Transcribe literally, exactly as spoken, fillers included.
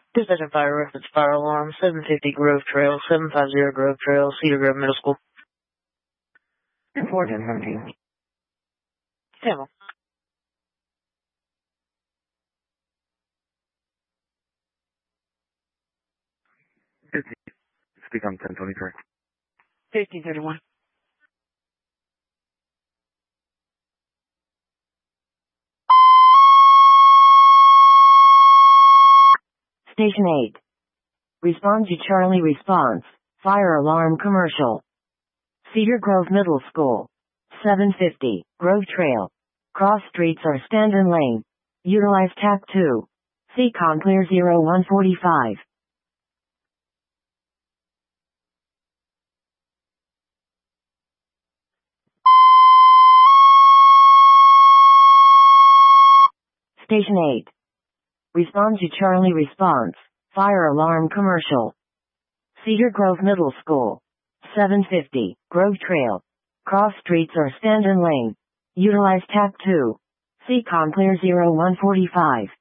Dispatching fire reference fire alarm, seven fifty Grove Trail, seven fifty Grove Trail, Cedar Grove Middle School. Report hunting. Tamil. fifty. Speak on ten twenty-three. fifteen thirty-one. Station eight. Respond to Charlie response. Fire alarm commercial. Cedar Grove Middle School. seven fifty, Grove Trail. Cross streets are stand-in lane. Utilize T A C two. C COM clear zero one forty-five. Station eight. Respond to Charlie response. Fire alarm commercial. Cedar Grove Middle School. seven fifty, Grove Trail. Cross streets are stand-in lane. Utilize T A C two. C COM clear zero one forty-five.